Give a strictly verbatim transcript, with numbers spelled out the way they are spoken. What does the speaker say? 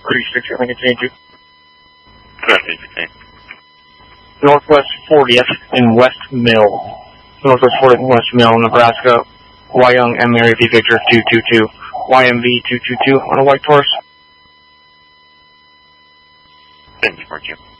thirty-six, I think it's eighty-two. Correct, eighty-two. Northwest fortieth in West Mill. Northwest fortieth in West Mill, Nebraska. Wyong M Area V Victor two two two. Y M V two two two on a white Taurus. Thank you,